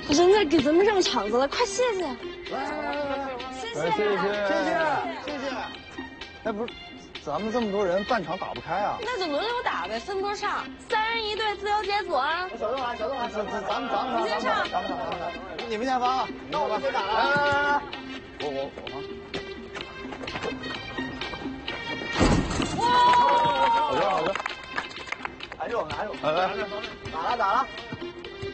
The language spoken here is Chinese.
人家给咱们让场子了，快谢谢！ 来， 谢谢！ 哎，不是，咱们这么多人，半场打不开啊。 那就轮流打呗，分波上，3人一队，自由解组啊！ 小东来，咱们你先上， 你们先发，那我先打了。来，我发。哇！好的。拿住，来，打了。